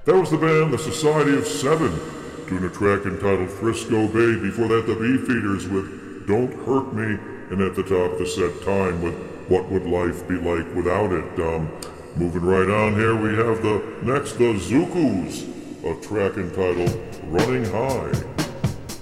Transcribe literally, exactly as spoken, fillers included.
That was the band The Society of Seven, doing a track entitled Frisco Bay. Before that, the Beefeaters with Don't Hurt Me, and at the top of the set, Time with What Would Life Be Like Without It. Um, moving right on here, we have the next, the Zukus, a track entitled Running High.